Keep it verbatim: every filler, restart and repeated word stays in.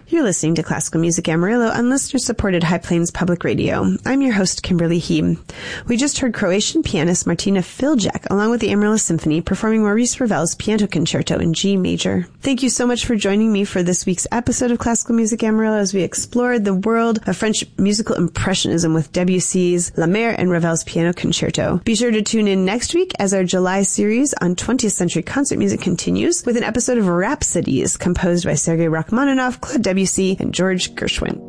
You're listening to Classical Music Amarillo on listener-supported High Plains Public Radio. I'm your host, Kimberly Heem. We just heard Croatian pianist Martina Filjak, along with the Amarillo Symphony, performing Maurice Ravel's Piano Concerto in G major. Thank you so much for joining me for this week's episode of Classical Music Amarillo as we explored the world of French musical impressionism with Debussy's La Mer and Ravel's Piano Concerto. Be sure to tune in next week as our July series on twentieth century concert music continues with an episode of Rhapsodies composed by Sergei Rachmaninoff, Claude Debussy, and George Gershwin.